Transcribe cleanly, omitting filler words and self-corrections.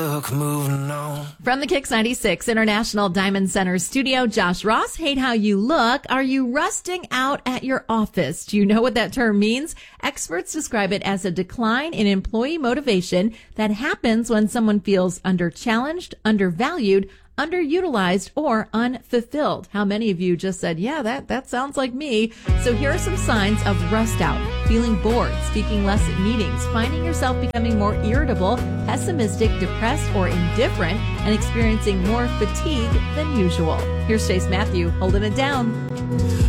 Look, moving on. From the Kicks 96 International Diamond Center studio, Josh Ross, hate how you look. Are you rusting out at your office? Do you know what that term means? Experts describe it as a decline in employee motivation that happens when someone feels underchallenged, undervalued, underutilized, or unfulfilled. How many of you just said, yeah, that sounds like me? So here are some signs of rust out. Feeling bored, speaking less at meetings, finding yourself becoming more irritable, pessimistic, depressed, or indifferent, and experiencing more fatigue than usual. Here's Chase Matthew holding it down.